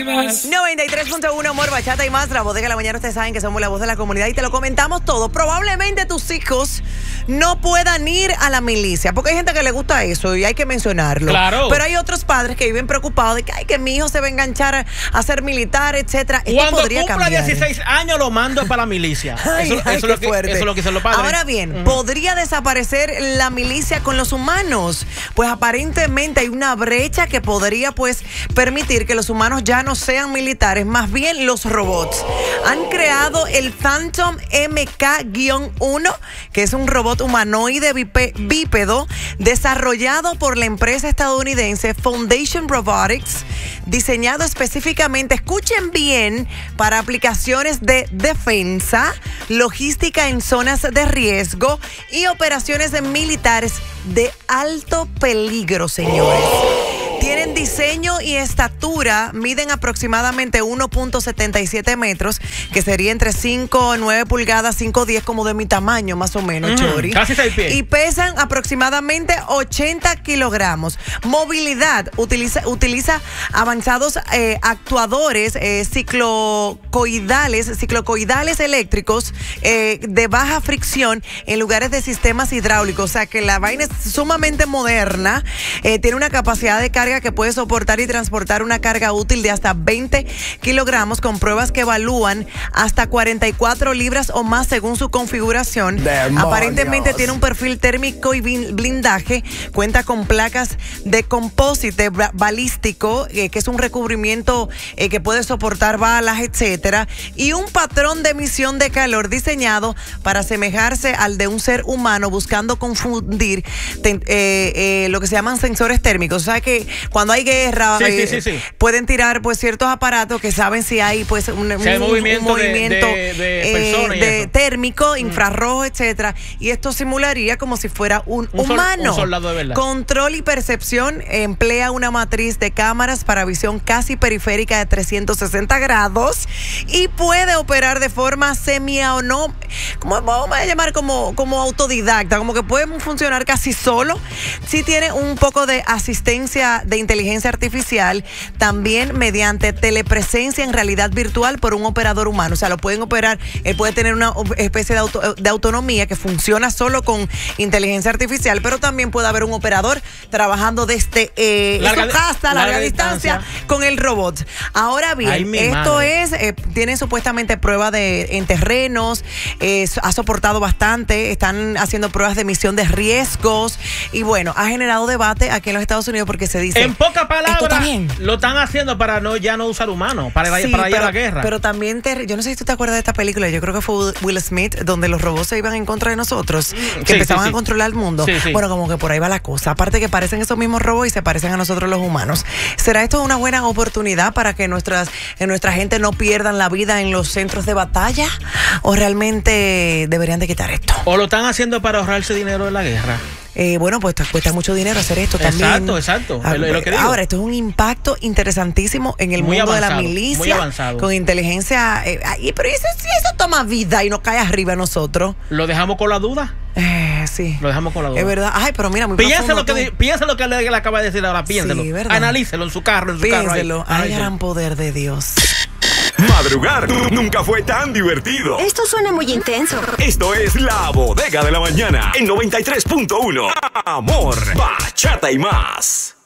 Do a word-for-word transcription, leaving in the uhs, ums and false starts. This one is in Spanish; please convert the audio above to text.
noventa y tres punto uno Amor, Bachata y más. La Bodega de la Mañana, ustedes saben que somos la voz de la comunidad y te lo comentamos todo. Probablemente tus hijos no puedan ir a la milicia, porque hay gente que le gusta eso y hay que mencionarlo. Claro. Pero hay otros padres que viven preocupados de que, ay, que mi hijo se va a enganchar a ser militar, etcétera. Esto Cuando podría cumpla cambiar. dieciséis años lo mando para la milicia. Ay, eso, ay, eso, es lo que, fuerte. eso es lo que dicen los padres. Ahora bien, uh-huh. ¿podría desaparecer la milicia con los humanos? Pues aparentemente hay una brecha que podría pues permitir que los humanos ya no sean militares, más bien los robots. Han creado el Phantom M K uno, que es un robot humanoide bípedo desarrollado por la empresa estadounidense Foundation Robotics, diseñado específicamente, escuchen bien, para aplicaciones de defensa, logística en zonas de riesgo y operaciones de militares de alto peligro, señores. Tienen diseño y estatura, miden aproximadamente uno punto setenta y siete metros, que sería entre cinco, nueve pulgadas, cinco, diez, como de mi tamaño, más o menos, Mm, Chori. casi seis pies. Y pesan aproximadamente ochenta kilogramos. Movilidad, utiliza, utiliza avanzados eh, actuadores eh, ciclocoidales, ciclocoidales eléctricos eh, de baja fricción en lugares de sistemas hidráulicos. O sea que la vaina es sumamente moderna, eh, tiene una capacidad de carga que puede soportar y transportar una carga útil de hasta veinte kilogramos, con pruebas que evalúan hasta cuarenta y cuatro libras o más según su configuración. ¡Demonios! Aparentemente tiene un perfil térmico y blindaje, cuenta con placas de composite balístico, eh, que es un recubrimiento eh, que puede soportar balas, etcétera, y un patrón de emisión de calor diseñado para asemejarse al de un ser humano, buscando confundir te, eh, eh, lo que se llaman sensores térmicos. O sea que cuando hay guerra, sí, eh, sí, sí, sí. pueden tirar pues ciertos aparatos que saben si hay pues un, si hay un, movimiento, un movimiento de, de, de, eh, personas y de eso. térmico, infrarrojo, etcétera. Y esto simularía como si fuera un, un humano. Sol, un soldado de verdad. Control y percepción, emplea una matriz de cámaras para visión casi periférica de trescientos sesenta grados y puede operar de forma semi o no, como vamos a llamar como, como autodidacta, como que puede funcionar casi solo. Sí tiene un poco de asistencia de inteligencia artificial, también mediante telepresencia en realidad virtual por un operador humano. O sea, lo pueden operar, él puede tener una especie de, auto, de autonomía que funciona solo con inteligencia artificial, pero también puede haber un operador trabajando desde eh, larga, su casa a larga, larga distancia, distancia con el robot. Ahora bien, Ay, esto madre. es, eh, tienen supuestamente pruebas de, en terrenos, eh, ha soportado bastante, están haciendo pruebas de emisión de riesgos y bueno, ha generado debate aquí en los Estados Unidos porque se dice... En pocas palabras, también lo están haciendo para no ya no usar humanos, para, sí, para ir pero, a la guerra. Pero también, te, yo no sé si tú te acuerdas de esta película, yo creo que fue Will Smith, donde los robots se iban en contra de nosotros, que sí, empezaban sí, sí. a controlar el mundo. Sí, sí. Bueno, como que por ahí va la cosa. Aparte que parecen esos mismos robots y se parecen a nosotros los humanos. ¿Será esto una buena oportunidad para que nuestras, que nuestra gente no pierdan la vida en los centros de batalla? ¿O realmente deberían de quitar esto? ¿O lo están haciendo para ahorrarse dinero de la guerra? Eh, bueno, pues cuesta mucho dinero hacer esto también. Exacto, exacto. Ah, es lo, es lo que digo. Ahora, esto es un impacto interesantísimo en el muy mundo avanzado, de la milicia. Muy avanzado. Con inteligencia. Eh, ay, pero eso, si eso toma vida y nos cae arriba a nosotros. ¿Lo dejamos con la duda? Eh, sí. Lo dejamos con la duda. Es verdad. Ay, pero mira, muy Piensa profundo lo que, tú. piensa lo que le, le acaba de decir ahora, piénselo. Sí, ¿verdad? Analícelo en su carro, en su Piénselo. carro. Ahí. Ay, gran poder de Dios. Madrugar nunca fue tan divertido. Esto suena muy intenso. Esto es La Bodega de la Mañana en noventa y tres punto uno. Amor, Bachata y más.